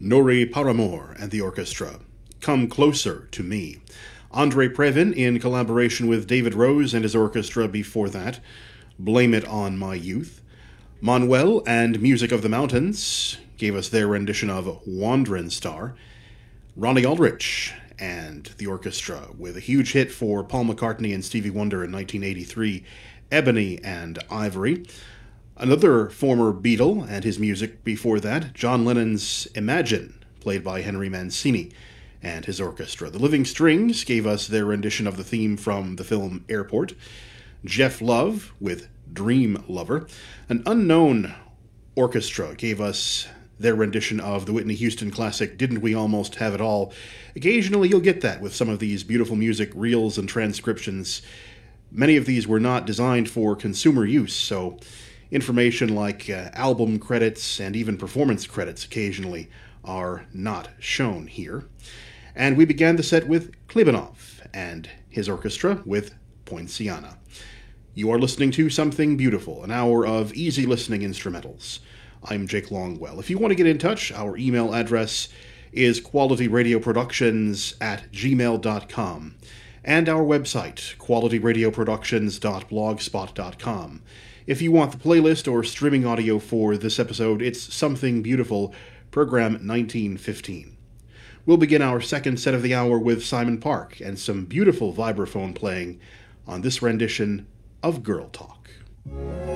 Nori Paramore and the orchestra, Come Closer to Me. Andre Previn, in collaboration with David Rose and his orchestra before that, Blame It on My Youth. Manuel and Music of the Mountains gave us their rendition of Wand'rin' Star. Ronnie Aldrich and the orchestra, with a huge hit for Paul McCartney and Stevie Wonder in 1983, Ebony and Ivory. Another former Beatle and his music before that, John Lennon's Imagine, played by Henry Mancini and his orchestra. The Living Strings gave us their rendition of the theme from the film Airport. Jeff Love with Dream Lover. An unknown orchestra gave us their rendition of the Whitney Houston classic Didn't We Almost Have It All. Occasionally you'll get that with some of these beautiful music reels and transcriptions. Many of these were not designed for consumer use, so information like album credits and even performance credits occasionally are not shown here. And we began the set with Klebanov and his orchestra with Poinciana. You are listening to Something Beautiful, an hour of easy listening instrumentals. I'm Jake Longwell. If you want to get in touch, our email address is qualityradioproductions@gmail.com, and our website, qualityradioproductions.blogspot.com. If you want the playlist or streaming audio for this episode, it's Something Beautiful, program 1915. We'll begin our second set of the hour with Simon Park and some beautiful vibraphone playing on this rendition of Girl Talk.